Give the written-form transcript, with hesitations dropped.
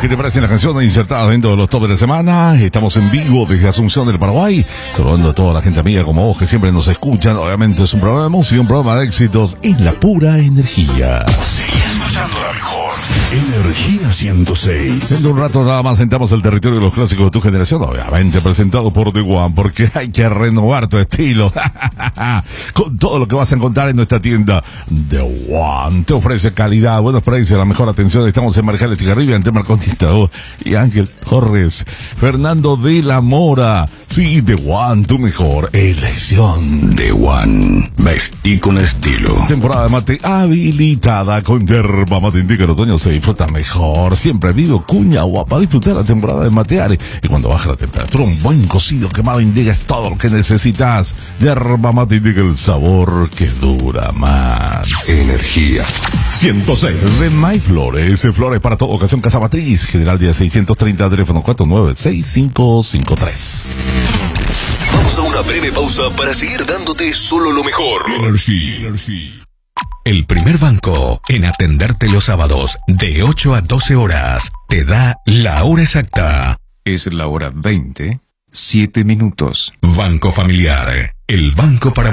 ¿Qué te parece la canción insertada dentro de los top de la semana? Estamos en vivo desde Asunción del Paraguay, saludando a toda la gente amiga como vos que siempre nos escuchan. Obviamente es un programa de música, un programa de éxitos en la pura energía. Sigue escuchando la mejor. Energía 106. En un rato nada más entramos al territorio de los clásicos de tu generación, obviamente presentado por The One, porque hay que renovar tu estilo. Con todo lo que vas a encontrar en nuestra tienda, The One te ofrece calidad, buenos precios, la mejor atención. Estamos en Marjales Tigarribia, en Temer Conquistador y Ángel Torres, Fernando de la Mora. Sí, The One, tu mejor elección. The One, vestí con estilo. Temporada de mate habilitada con yerba mate indica el otoño se disfruta mejor. Siempre vivo cuña guapa, disfrutar la temporada de matear. Y cuando baja la temperatura, un buen cocido quemado indica es todo lo que necesitas. Yerba mate indica el sabor que dura más. Energía 106. Remay Flores, flores para toda ocasión, Casa Matriz, General Día 630, teléfono 496553. Vamos a una breve pausa para seguir dándote solo lo mejor. Energía. El primer banco en atenderte los sábados de 8 a 12 horas te da la hora exacta. Es la hora 20, 7 minutos. Banco Familiar, el banco para